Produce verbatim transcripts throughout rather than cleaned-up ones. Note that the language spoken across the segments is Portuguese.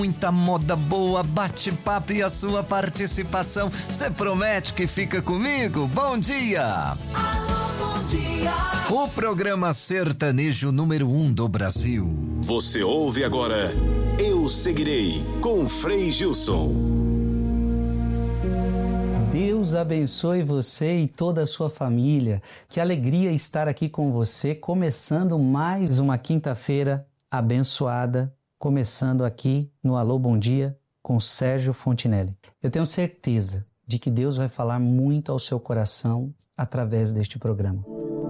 Muita moda boa, bate-papo e a sua participação. Você promete que fica comigo? Bom dia! Alô, bom dia! O programa sertanejo número um do Brasil. Você ouve agora Eu Seguirei, com Frei Gilson. Deus abençoe você e toda a sua família. Que alegria estar aqui com você, começando mais uma quinta-feira abençoada. Começando aqui no Alô Bom Dia com Sérgio Fontinelli. Eu tenho certeza de que Deus vai falar muito ao seu coração através deste programa.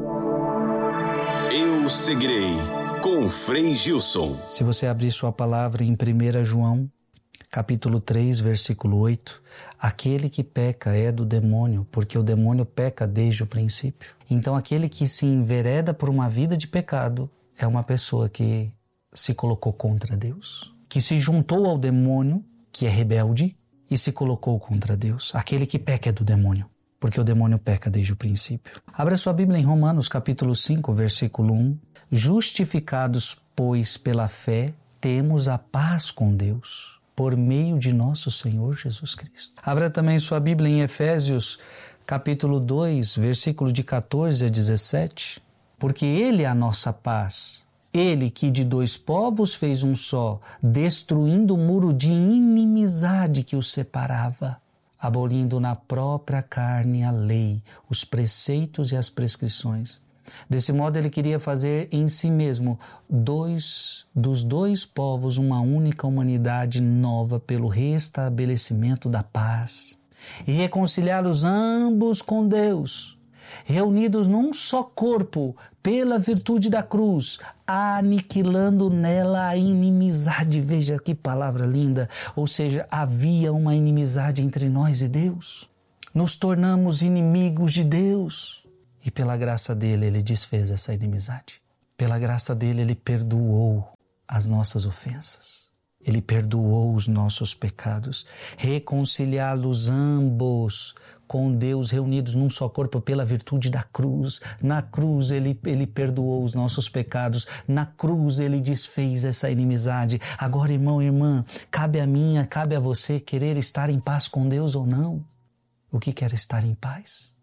Eu Seguirei, com Frei Gilson. Se você abrir sua palavra em primeiro João, capítulo três, versículo oito, aquele que peca é do demônio, porque o demônio peca desde o princípio. Então aquele que se envereda por uma vida de pecado é uma pessoa que se colocou contra Deus, que se juntou ao demônio, que é rebelde, e se colocou contra Deus. Aquele que peca é do demônio, porque o demônio peca desde o princípio. Abra sua Bíblia em Romanos, capítulo cinco, versículo um. Justificados, pois, pela fé, temos a paz com Deus, por meio de nosso Senhor Jesus Cristo. Abra também sua Bíblia em Efésios, capítulo dois, versículo de catorze a dezessete. Porque Ele é a nossa paz. Ele que de dois povos fez um só, destruindo o muro de inimizade que os separava, abolindo na própria carne a lei, os preceitos e as prescrições. Desse modo ele queria fazer em si mesmo dois, dos dois povos uma única humanidade nova pelo restabelecimento da paz e reconciliá-los ambos com Deus, reunidos num só corpo pela virtude da cruz, aniquilando nela a inimizade. Veja que palavra linda! Ou seja, havia uma inimizade entre nós e Deus. Nos tornamos inimigos de Deus. E pela graça dele, ele desfez essa inimizade. Pela graça dele, ele perdoou as nossas ofensas. Ele perdoou os nossos pecados. Reconciliá-los ambos com Deus, reunidos num só corpo pela virtude da cruz. Na cruz ele, ele perdoou os nossos pecados. Na cruz ele desfez essa inimizade. Agora, irmão e irmã, cabe a mim, cabe a você querer estar em paz com Deus ou não. O que quer estar em paz?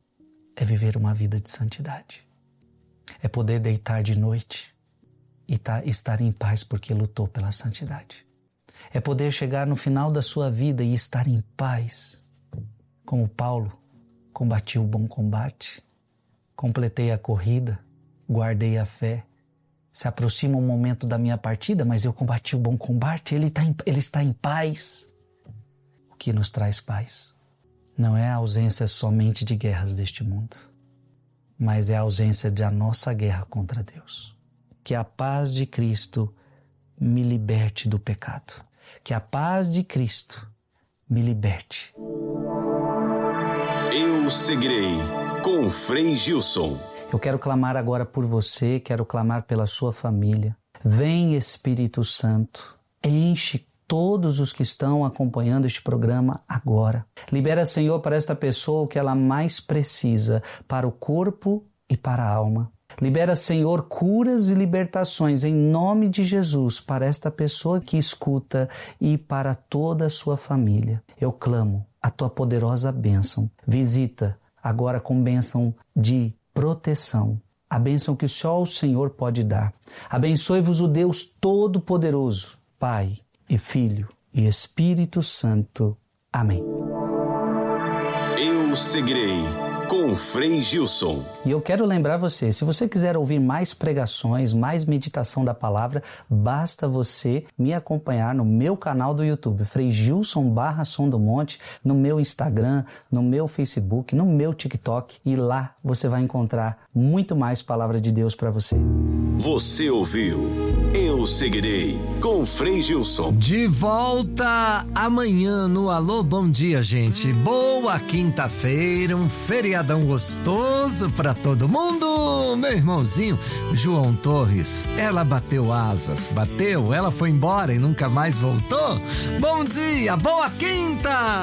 É viver uma vida de santidade. É poder deitar de noite e tá, estar em paz porque lutou pela santidade. É poder chegar no final da sua vida e estar em paz. Como Paulo, combati o bom combate, completei a corrida, guardei a fé. Se aproxima o momento da minha partida, mas eu combati o bom combate, ele, tá em, ele está em paz. O que nos traz paz não é a ausência somente de guerras deste mundo, mas é a ausência da nossa guerra contra Deus. Que a paz de Cristo me liberte do pecado. Que a paz de Cristo me liberte. Eu Seguirei, com Frei Gilson. Eu quero clamar agora por você, quero clamar pela sua família. Vem, Espírito Santo, enche todos os que estão acompanhando este programa agora. Libera, Senhor, para esta pessoa o que ela mais precisa, para o corpo e para a alma. Libera, Senhor, curas e libertações em nome de Jesus para esta pessoa que escuta e para toda a sua família. Eu clamo a tua poderosa bênção. Visita agora com bênção de proteção, a bênção que só o Senhor pode dar. Abençoe-vos o Deus Todo-Poderoso, Pai e Filho e Espírito Santo. Amém. Eu Seguirei, com Frei Gilson. E eu quero lembrar você, se você quiser ouvir mais pregações, mais meditação da palavra, basta você me acompanhar no meu canal do YouTube, Frei Gilson barra Som do Monte, no meu Instagram, no meu Facebook, no meu TikTok, e lá você vai encontrar muito mais palavra de Deus para você. Você ouviu Eu Seguirei, com Frei Gilson. De volta amanhã no Alô Bom Dia, gente. Boa quinta-feira, um feriadão gostoso pra todo mundo. Meu irmãozinho João Torres, ela bateu asas, bateu, ela foi embora e nunca mais voltou. Bom dia, boa quinta!